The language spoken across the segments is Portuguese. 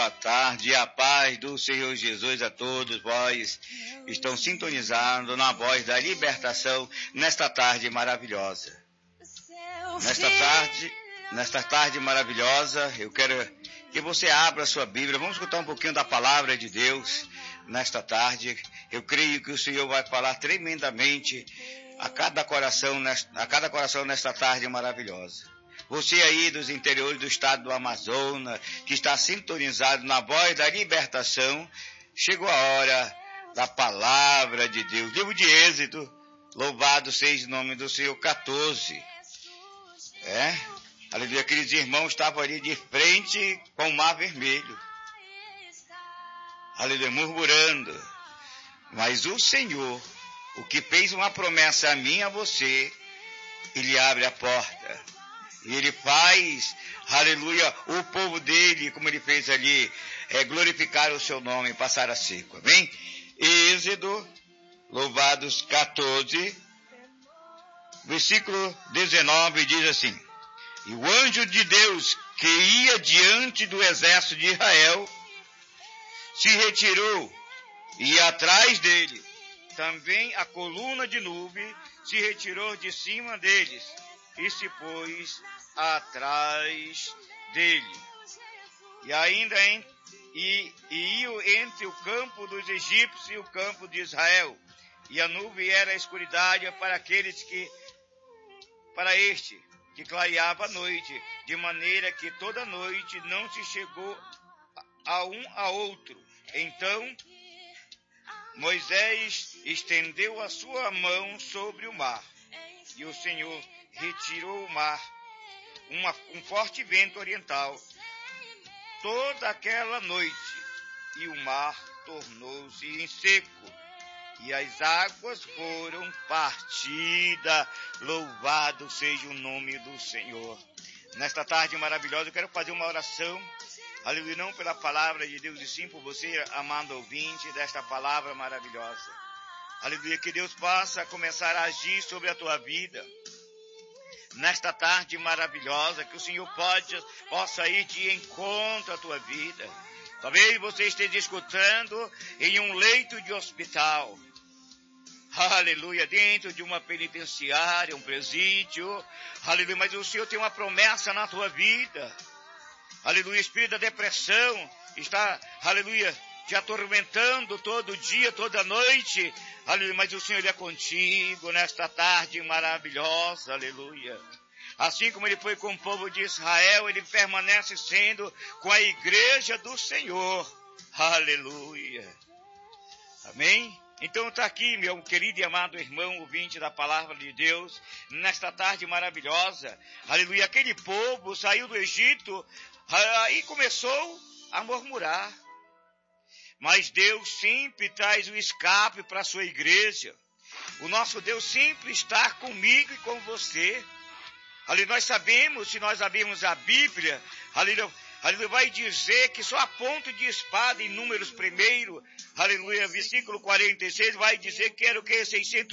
boa tarde, a paz do Senhor Jesus a todos vós estão sintonizados na voz da libertação nesta tarde maravilhosa. Nesta tarde maravilhosa, eu quero que você abra a sua Bíblia. Vamos escutar um pouquinho da palavra de Deus nesta tarde. Eu creio que o Senhor vai falar tremendamente a cada coração nesta tarde maravilhosa. Você aí dos interiores do estado do Amazonas, que está sintonizado na voz da libertação, chegou a hora da palavra de Deus. Livro de Êxodo, louvado seja o nome do Senhor, 14. Aleluia, aqueles irmãos estavam ali de frente com o mar vermelho. Aleluia, murmurando. Mas o Senhor, o que fez uma promessa a mim e a você, Ele abre a porta. E Ele faz, aleluia, o povo dele, como Ele fez ali, glorificar o seu nome e passar a seco. Amém? Êxodo, louvados 14, versículo 19, diz assim: E o anjo de Deus que ia diante do exército de Israel se retirou e atrás dele. Também a coluna de nuvem se retirou de cima deles e se pôs atrás dele. E ainda iam entre o campo dos egípcios e o campo de Israel. E a nuvem era a escuridade para este que clareava a noite, de maneira que toda noite não se chegou a um a outro. Então Moisés estendeu a sua mão sobre o mar, e o Senhor retirou o mar, um forte vento oriental, toda aquela noite, e o mar tornou-se em seco, e as águas foram partidas. Louvado seja o nome do Senhor. Nesta tarde maravilhosa, eu quero fazer uma oração, aleluia, não pela palavra de Deus, e sim por você, amado ouvinte desta palavra maravilhosa. Aleluia, que Deus possa começar a agir sobre a tua vida. Nesta tarde maravilhosa, que o Senhor possa ir de encontro à tua vida. Talvez você esteja escutando em um leito de hospital. Aleluia, dentro de uma penitenciária, um presídio. Aleluia, mas o Senhor tem uma promessa na tua vida. Aleluia, o espírito da depressão está, aleluia, te atormentando todo dia, toda noite. Aleluia, mas o Senhor é contigo nesta tarde maravilhosa, aleluia. Assim como Ele foi com o povo de Israel, Ele permanece sendo com a igreja do Senhor, aleluia. Amém? Então está aqui, meu querido e amado irmão, ouvinte da palavra de Deus, nesta tarde maravilhosa, aleluia. Aquele povo saiu do Egito e começou a murmurar. Mas Deus sempre traz o escape para a sua igreja. O nosso Deus sempre está comigo e com você. Ali nós sabemos, se nós abrirmos a Bíblia, aleluia, vai dizer que só a ponto de espada em Números 1, aleluia, versículo 46, vai dizer que era o que?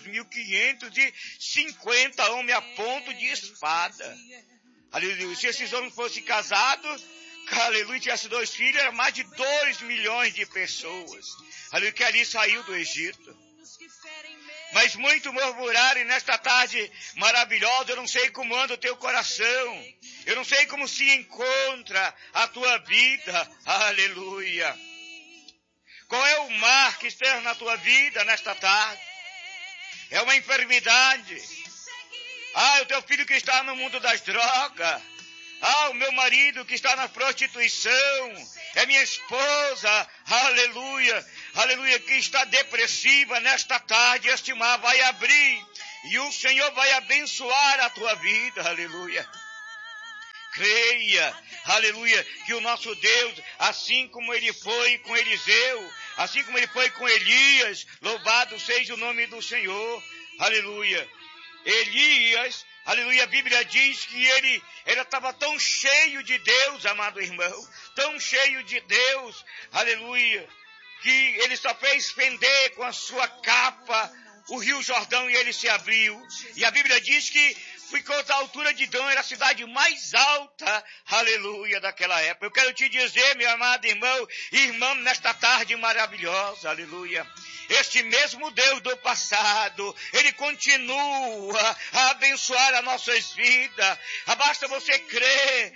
600.550 homens a ponto de espada. Aleluia, se esses homens fossem casados, aleluia, tivesse 2 filhos, era mais de 2 milhões de pessoas, aleluia, que ali saiu do Egito. Mas muito murmuraram, e nesta tarde maravilhosa, eu não sei como anda o teu coração, eu não sei como se encontra a tua vida, aleluia. Qual é o mar que está na tua vida nesta tarde? É uma enfermidade? O teu filho que está no mundo das drogas? O meu marido que está na prostituição, é minha esposa, aleluia, aleluia, que está depressiva nesta tarde, este mar vai abrir, e o Senhor vai abençoar a tua vida, aleluia. Creia, aleluia, que o nosso Deus, assim como Ele foi com Eliseu, assim como Ele foi com Elias, louvado seja o nome do Senhor, aleluia. Elias, aleluia, a Bíblia diz que ele estava tão cheio de Deus, amado irmão, tão cheio de Deus, aleluia, que ele só fez fender com a sua capa o rio Jordão e ele se abriu. E a Bíblia diz que ficou da altura de Dom, era a cidade mais alta, aleluia, daquela época. Eu quero te dizer, meu amado irmão e irmã, nesta tarde maravilhosa, aleluia. Este mesmo Deus do passado, Ele continua a abençoar as nossas vidas. Basta você crer,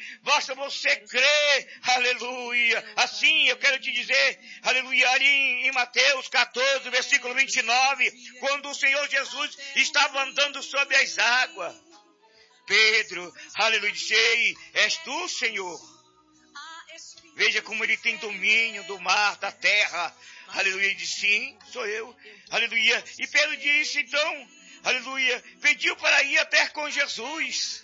aleluia. Assim eu quero te dizer, aleluia, ali em Mateus 14, versículo 29, quando o Senhor Jesus estava andando sobre as águas, Pedro, aleluia, disse: ei, és tu, Senhor? Veja como ele tem domínio do mar, da terra. Aleluia, ele disse: sim, sou eu. Aleluia. E Pedro disse, então, aleluia, pediu para ir até com Jesus.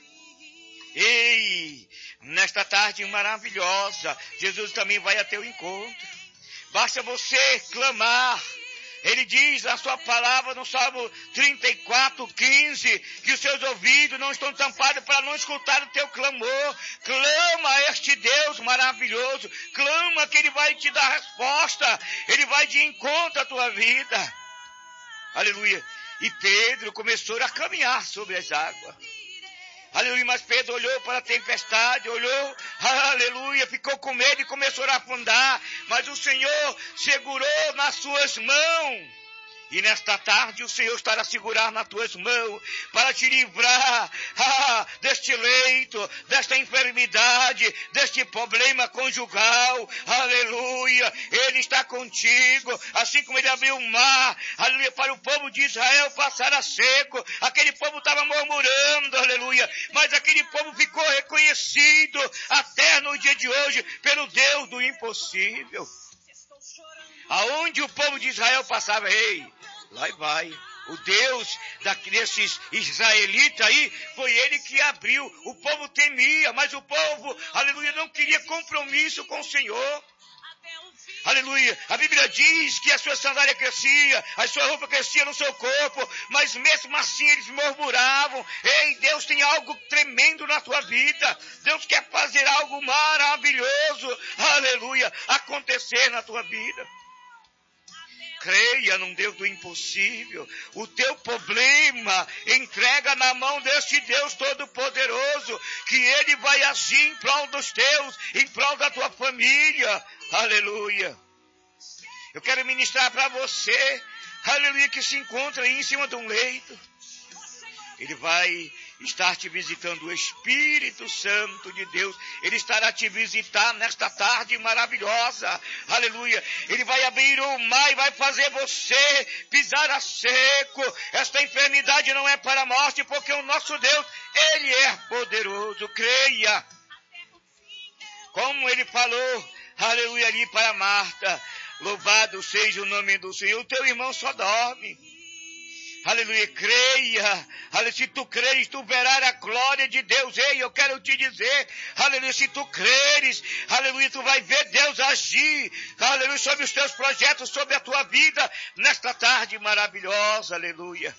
Ei, nesta tarde maravilhosa, Jesus também vai a teu encontro. Basta você clamar. Ele diz na sua palavra no Salmo 34, 15, que os seus ouvidos não estão tampados para não escutar o teu clamor. Clama a este Deus maravilhoso. Clama que Ele vai te dar resposta. Ele vai de encontro à tua vida. Aleluia. E Pedro começou a caminhar sobre as águas. Aleluia, mas Pedro olhou para a tempestade, olhou, aleluia, ficou com medo e começou a afundar, mas o Senhor segurou nas suas mãos. E nesta tarde o Senhor estará a segurar nas tuas mãos para te livrar deste leito, desta enfermidade, deste problema conjugal. Aleluia. Ele está contigo. Assim como ele abriu o mar, aleluia, para o povo de Israel passar a seco. Aquele povo estava murmurando, aleluia. Mas aquele povo ficou reconhecido até no dia de hoje pelo Deus do impossível. Aonde o povo de Israel passava, ei, lá vai. O Deus desses israelitas aí, foi ele que abriu. O povo temia, mas o povo, aleluia, não queria compromisso com o Senhor. Aleluia. A Bíblia diz que a sua sandália crescia, a sua roupa crescia no seu corpo, mas mesmo assim eles murmuravam. Ei, Deus tem algo tremendo na tua vida. Deus quer fazer algo maravilhoso, aleluia, acontecer na tua vida. Creia num Deus do impossível. O teu problema entrega na mão deste Deus Todo-Poderoso, que Ele vai agir em prol dos teus, em prol da tua família. Aleluia. Eu quero ministrar para você, aleluia, que se encontra aí em cima de um leito. Ele vai estar te visitando, o Espírito Santo de Deus. Ele estará te visitar nesta tarde maravilhosa. Aleluia. Ele vai abrir o mar e vai fazer você pisar a seco. Esta enfermidade não é para a morte, porque o nosso Deus, Ele é poderoso. Creia. Como Ele falou, aleluia, ali para Marta: louvado seja o nome do Senhor. O teu irmão só dorme. Aleluia, creia. Aleluia, se tu creres, tu verás a glória de Deus. Ei, eu quero te dizer, aleluia, se tu creres, aleluia, tu vai ver Deus agir, aleluia, sobre os teus projetos, sobre a tua vida, nesta tarde maravilhosa, aleluia.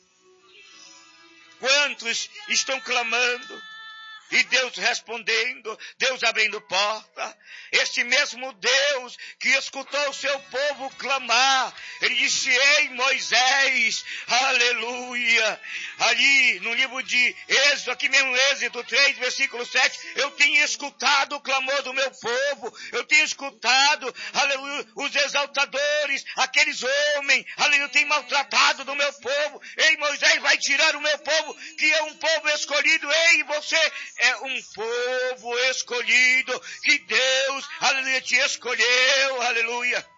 Quantos estão clamando? E Deus respondendo, Deus abrindo porta. Este mesmo Deus que escutou o seu povo clamar, Ele disse: ei, Moisés, aleluia. Ali no livro de Êxodo, aqui mesmo Êxodo 3, versículo 7, eu tenho escutado o clamor do meu povo, eu tenho escutado, aleluia, os exaltadores, aqueles homens, aleluia, têm maltratado do meu povo. Ei, Moisés vai tirar o meu povo, que é um povo escolhido. Ei, você é um povo escolhido, que Deus, aleluia, te escolheu, aleluia.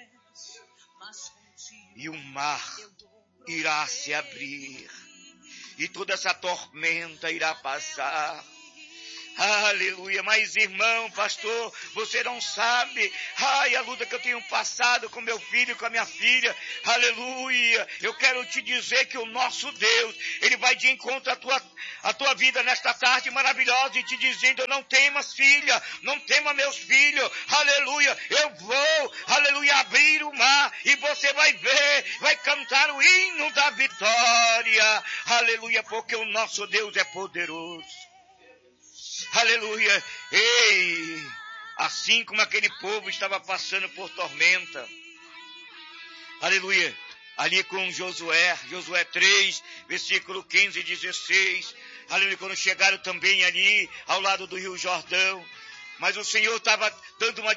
E o mar irá se abrir, e toda essa tormenta irá passar. Aleluia. Mas irmão, pastor, você não sabe, ai, a luta que eu tenho passado com meu filho, com a minha filha, aleluia. Eu quero te dizer que o nosso Deus, Ele vai de encontro à tua vida nesta tarde maravilhosa, e te dizendo: não temas, filha, não tema, meus filhos, aleluia. Eu vou, aleluia, abrir o mar, e você vai ver, vai cantar o hino da vitória, aleluia, porque o nosso Deus é poderoso. Aleluia. Ei, assim como aquele povo estava passando por tormenta, aleluia, ali com Josué 3, versículo 15 e 16, aleluia, quando chegaram também ali ao lado do Rio Jordão, mas o Senhor estava dando uma